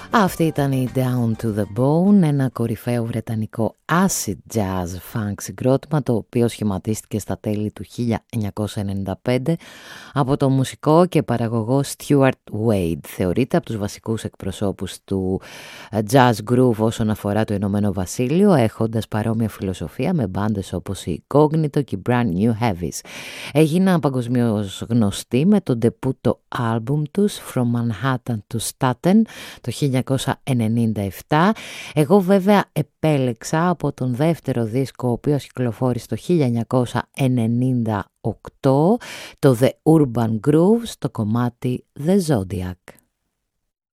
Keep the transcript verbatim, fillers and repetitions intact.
Αυτή ήταν η Down to the Bone, ένα κορυφαίο βρετανικό acid jazz funk συγκρότημα, το οποίο σχηματίστηκε στα τέλη του χίλια εννιακόσια ενενήντα πέντε από το μουσικό και παραγωγό Stuart Wade. Θεωρείται από τους βασικούς εκπροσώπους του jazz groove όσον αφορά το Ηνωμένο Βασίλειο, έχοντας παρόμοια φιλοσοφία με μπάντες όπως η Cognito και η Brand New Heavies. Έγιναν παγκοσμίως γνωστοί με το ντεπούτο άλμπουμ τους From Manhattan to Staten το χίλια εννιακόσια ενενήντα επτά. Εγώ βέβαια επέλεξα από τον δεύτερο δίσκο, ο οποίος κυκλοφόρησε το χίλια εννιακόσια ενενήντα οκτώ, το The Urban Grooves, το κομμάτι The Zodiac.